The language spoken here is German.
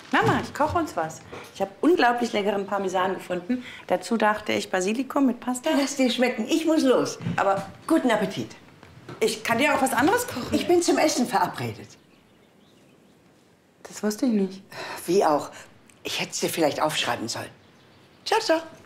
Mama, ich koche uns was. Ich habe unglaublich leckeren Parmesan gefunden. Dazu dachte ich Basilikum mit Pasta. Lass dir schmecken. Ich muss los. Aber guten Appetit. Ich kann dir auch was anderes kochen. Ich bin zum Essen verabredet. Das wusste ich nicht. Wie auch. Ich hätte es dir vielleicht aufschreiben sollen. Ciao, ciao.